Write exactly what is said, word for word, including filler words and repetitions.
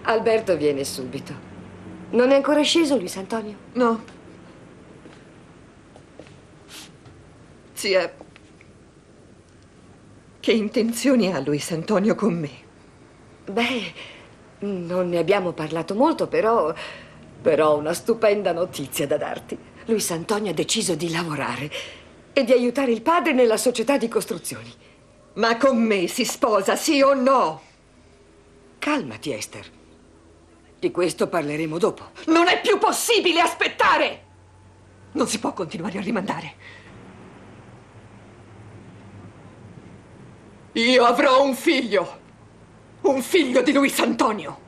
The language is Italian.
Alberto viene subito. Non è ancora sceso, Luis Antonio? No. Zia, che intenzioni ha Luis Antonio con me? Beh, non ne abbiamo parlato molto, però... Però ho una stupenda notizia da darti. Luis Antonio ha deciso di lavorare e di aiutare il padre nella società di costruzioni. Ma con me si sposa, sì o no? Calmati, Esther. Di questo parleremo dopo. Non è più possibile aspettare! Non si può continuare a rimandare. Io avrò un figlio. Un figlio di Luis Antonio.